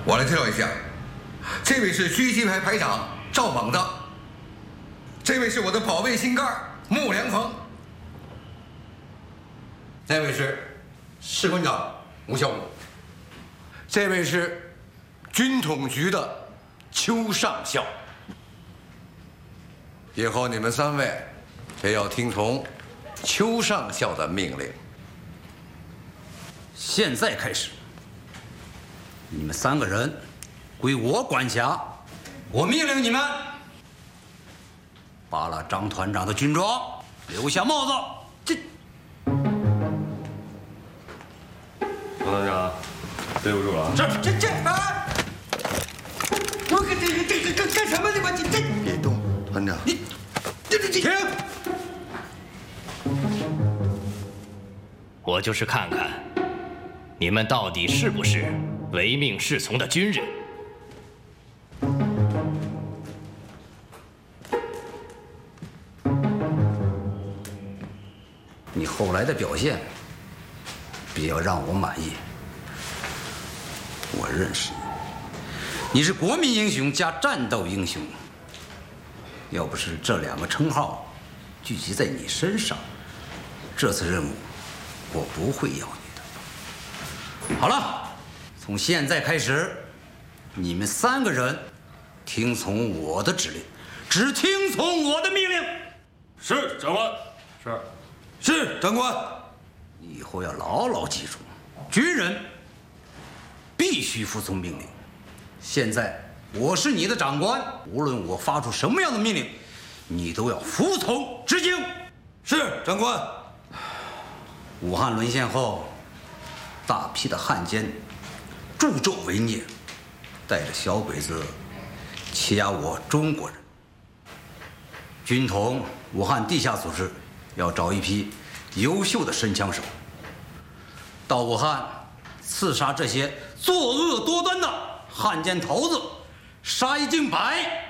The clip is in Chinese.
我来介绍一下，这位是狙击排排长赵猛子，这位是我的保卫心肝穆良鹏，那位是士官长吴小武，这位是军统局的邱上校。以后你们3位也要听从邱上校的命令。 现在开始，你们3个人归我管辖。我命令你们扒了张团长的军装，留下帽子。 张团长，对不住了啊！ 这啊！我这干什么呢？我这别动，团长。你停！ 我就是看看，你们到底是不是唯命是从的军人。 你后来的表现比较让我满意。我认识你，你是国民英雄加战斗英雄。要不是这2个称号聚集在你身上，这次任务我不会要你的。好了，从现在开始，你们3个人听从我的指令，只听从我的命令。 是，长官。 是，长官。 你以后要牢牢记住，军人必须服从命令。现在我是你的长官，无论我发出什么样的命令，你都要服从执行。 是，长官。 武汉沦陷后，大批的汉奸助纣为虐，带着小鬼子欺压我中国人。军统武汉地下组织要找一批优秀的神枪手，到武汉刺杀这些作恶多端的汉奸头子，杀一儆百。